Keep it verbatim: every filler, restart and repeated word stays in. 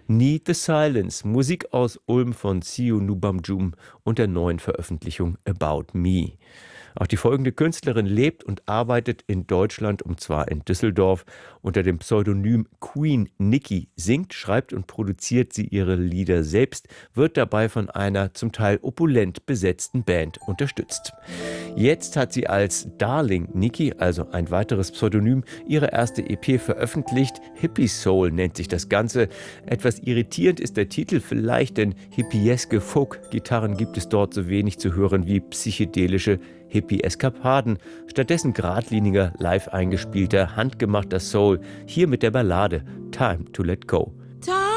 Need the Silence, Musik aus Ulm von Siu Nubamjum und der neuen Veröffentlichung About Me. Auch die folgende Künstlerin lebt und arbeitet in Deutschland, und zwar in Düsseldorf. Unter dem Pseudonym Queen Nikki singt, schreibt und produziert sie ihre Lieder selbst, wird dabei von einer zum Teil opulent besetzten Band unterstützt. Jetzt hat sie als Darling Nikki, also ein weiteres Pseudonym, ihre erste E P veröffentlicht. Hippie Soul nennt sich das Ganze. Etwas irritierend ist der Titel vielleicht, denn hippieske Folk-Gitarren gibt es dort so wenig zu hören wie psychedelische Hippie-Eskapaden. Stattdessen geradliniger, live eingespielter, handgemachter Soul. Hier mit der Ballade Time to Let Go.